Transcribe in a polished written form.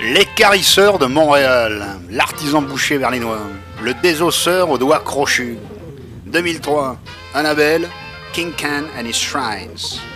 L'équarrisseur de Montréal, l'artisan boucher berlinois, le désosseur aux doigts crochus. 2003, Annabelle, King Can and His Shrines.